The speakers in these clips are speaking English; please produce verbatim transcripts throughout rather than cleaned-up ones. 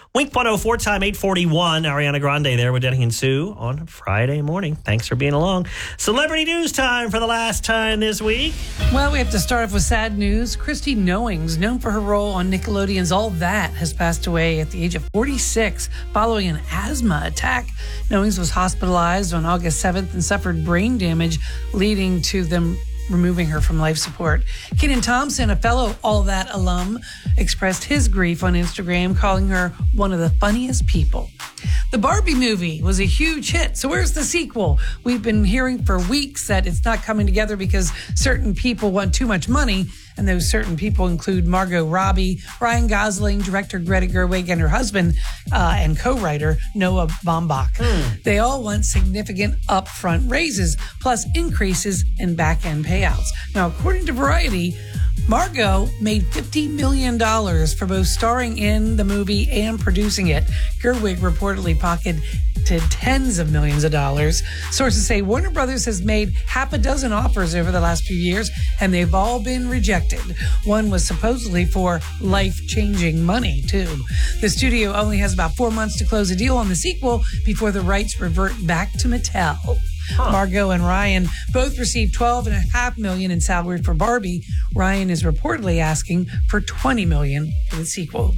Wink one oh four time, eight forty-one. Ariana Grande there with Denny and Sue on Friday morning. Thanks for being along. Celebrity news time for the last time this week. Well, we have to start off with sad news. Christy Knowings, known for her role on Nickelodeon's All That, has passed away at the age of forty-six following an asthma attack. Knowings was hospitalized on August seventh and suffered brain damage, leading to them removing her from life support. Kenan Thompson, a fellow All That alum, expressed his grief on Instagram, calling her one of the funniest people. The Barbie movie was a huge hit. So where's the sequel? We've been hearing for weeks that it's not coming together because certain people want too much money. And those certain people include Margot Robbie, Ryan Gosling, director Greta Gerwig, and her husband uh, and co-writer Noah Baumbach. Mm. They all want significant upfront raises, plus increases in back-end payouts. Now, according to Variety, Margot made fifty million dollars for both starring in the movie and producing it. Gerwig reportedly pocketed to tens of millions of dollars. Sources say Warner Brothers has made half a dozen offers over the last few years, and they've all been rejected. One was supposedly for life-changing money, too. The studio only has about four months to close a deal on the sequel before the rights revert back to Mattel. Huh. Margot and Ryan both received twelve and a half million in salary for Barbie. Ryan is reportedly asking for twenty million for the sequel.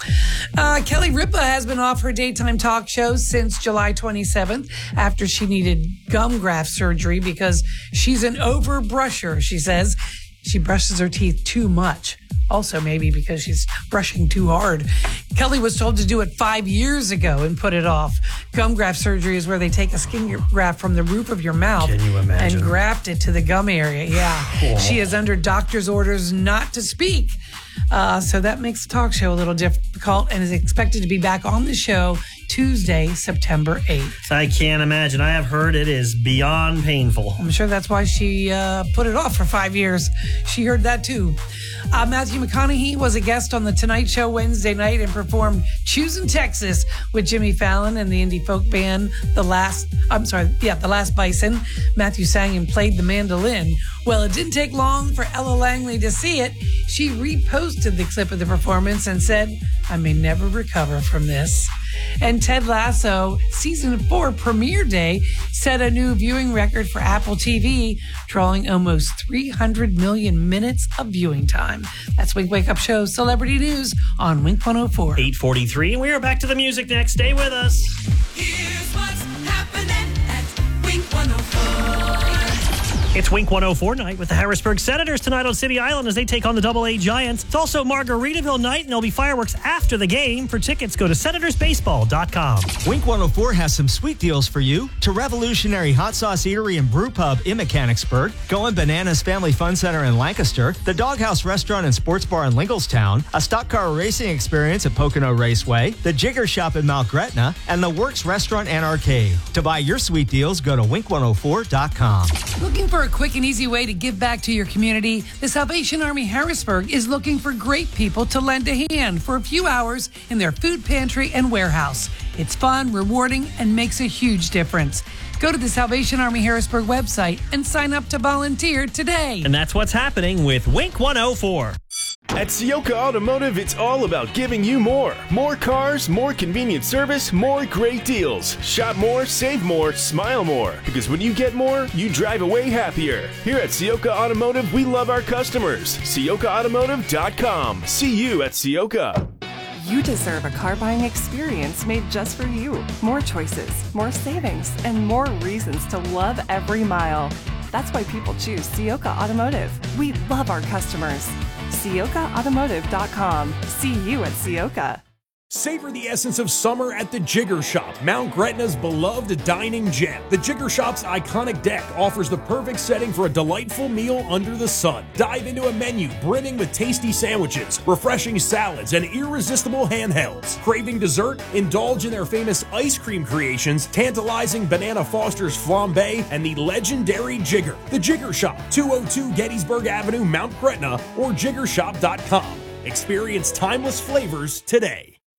Uh, Kelly Ripa has been off her daytime talk shows since July twenty-seventh after she needed gum graft surgery because she's an overbrusher, she says. She brushes her teeth too much. Also, maybe because she's brushing too hard. Kelly was told to do it five years ago and put it off. Gum graft surgery is where they take a skin graft from the roof of your mouth Can you imagine? and graft it to the gum area. Yeah. Oh. She is under doctor's orders not to speak. Uh, so that makes the talk show a little difficult and is expected to be back on the show Tuesday, September eighth. I can't imagine. I have heard it is beyond painful. I'm sure that's why she uh, put it off for five years. She heard that too. Uh, Matthew McConaughey was a guest on The Tonight Show Wednesday night and performed Choosing Texas with Jimmy Fallon and the indie folk band The Last, I'm sorry, yeah, The Last Bison. Matthew sang and played the mandolin. Well, it didn't take long for Ella Langley to see it. She reposted the clip of the performance and said, "I may never recover from this." And Ted Lasso season four premiere day set a new viewing record for Apple T V, drawing almost three hundred million minutes of viewing time. That's Wink Wake Up Show Celebrity News on Wink one oh four. eight forty-three, and we are back to the music next. Stay with us. Here's what's happening at Wink one oh four. It's Wink one oh four night with the Harrisburg Senators tonight on City Island as they take on the Double A Giants. It's also Margaritaville night, and there'll be fireworks after the game. For tickets, go to senators baseball dot com. Wink one oh four has some sweet deals for you. To Revolutionary Hot Sauce Eatery and Brew Pub in Mechanicsburg, Going Bananas Family Fun Center in Lancaster, the Doghouse Restaurant and Sports Bar in Lingelstown, a stock car racing experience at Pocono Raceway, the Jigger Shop in Mount Gretna, and the Works Restaurant and Arcade. To buy your sweet deals, go to wink one oh four dot com. Looking for a quick and easy way to give back to your community? The Salvation Army Harrisburg is looking for great people to lend a hand for a few hours in their food pantry and warehouse. It's fun, rewarding, and makes a huge difference. Go to the Salvation Army Harrisburg website and sign up to volunteer today. And that's what's happening with Wink one oh four. At Sioka Automotive, it's all about giving you more. More cars, more convenient service, more great deals. Shop more, save more, smile more. Because when you get more, you drive away happier. Here at Sioka Automotive, we love our customers. Sioka Automotive dot com. See you at Sioka. You deserve a car buying experience made just for you. More choices, more savings, and more reasons to love every mile. That's why people choose Sioka Automotive. We love our customers. Sioka Automotive dot com. See you at Sioka. Savor the essence of summer at the Jigger Shop, Mount Gretna's beloved dining gem. The Jigger Shop's iconic deck offers the perfect setting for a delightful meal under the sun. Dive into a menu brimming with tasty sandwiches, refreshing salads, and irresistible handhelds. Craving dessert? Indulge in their famous ice cream creations, tantalizing Banana Foster's flambe, and the legendary Jigger. The Jigger Shop, two oh two Gettysburg Avenue, Mount Gretna, or jigger shop dot com. Experience timeless flavors today.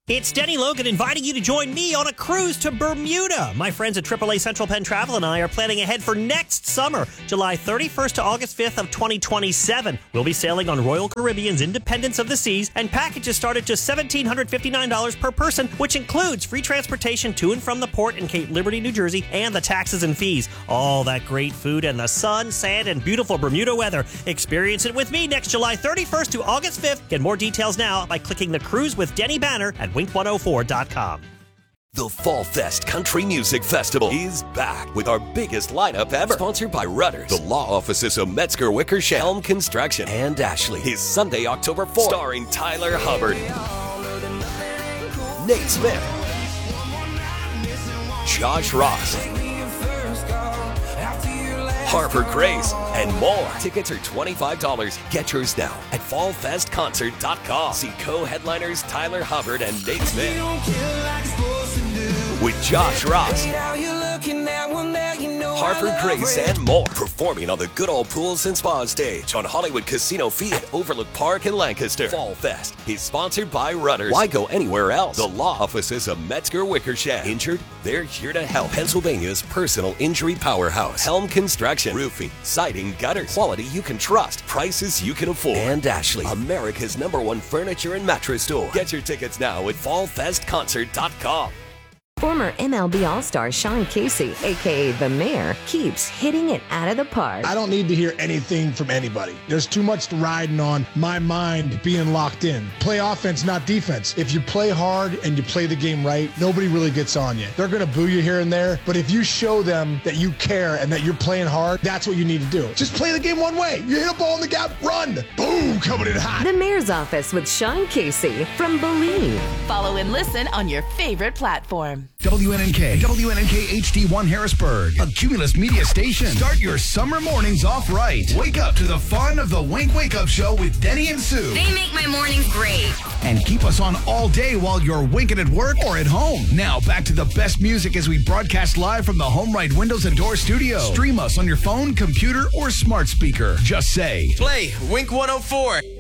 It's Denny Logan inviting you to join me on a cruise to Bermuda. My friends at triple A Central Penn Travel and I are planning ahead for next summer, July thirty-first to August fifth of twenty twenty-seven. We'll be sailing on Royal Caribbean's Independence of the Seas, and packages start at just one thousand seven hundred fifty-nine dollars per person, which includes free transportation to and from the port in Cape Liberty, New Jersey, and the taxes and fees. All that great food and the sun, sand, and beautiful Bermuda weather. Experience it with me next July thirty-first to August fifth. Get more details now by clicking the Cruise with Denny banner at wink one oh four dot com. The Fall Fest Country Music Festival is back with our biggest lineup ever. Sponsored by Rudders, the law offices of Metzger Wickersham, Helm Construction, and Ashley. Is Sunday, October fourth. Starring Tyler Hubbard, Nate Smith, Josh Ross, Harper Grace, and more. Tickets are twenty-five dollars. Get yours now at fall fest concert dot com. See co-headliners Tyler Hubbard and Nate Smith with Josh Ross, Harper Grace, and more. Performing on the Good Old Pools and Spa stage on Hollywood Casino Field at Overlook Park in Lancaster. Fall Fest is sponsored by Rudders. Why go anywhere else? The law offices of Metzger Wickersham. Injured? They're here to help. Pennsylvania's personal injury powerhouse. Helm Construction. Roofing, siding, gutters. Quality you can trust. Prices you can afford. And Ashley, America's number one furniture and mattress store. Get your tickets now at fall fest concert dot com. Former M L B All-Star Sean Casey, a k a. The Mayor, keeps hitting it out of the park. I don't need to hear anything from anybody. There's too much riding on my mind being locked in. Play offense, not defense. If you play hard and you play the game right, nobody really gets on you. They're going to boo you here and there, but if you show them that you care and that you're playing hard, that's what you need to do. Just play the game one way. You hit a ball in the gap, run. Boom, coming in hot. The Mayor's Office with Sean Casey from Believe. Follow and listen on your favorite platform. W N N K, W N N K H D one Harrisburg, a Cumulus media station. Start your summer mornings off right. Wake up to the fun of the Wink Wake Up Show with Denny and Sue. They make my mornings great. And keep us on all day while you're winking at work or at home. Now back to the best music as we broadcast live from the Home Right Windows and Door studio. Stream us on your phone, computer, or smart speaker. Just say, play Wink one oh four.